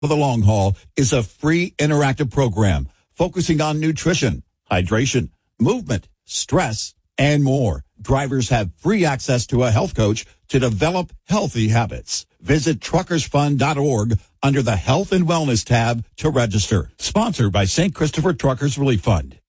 for the long haul is a free interactive program focusing on nutrition, hydration, movement, stress, and more. Drivers have free access to a health coach to develop healthy habits. Visit truckersfund.org under the Health and Wellness tab to register. Sponsored by St. Christopher Truckers Relief Fund.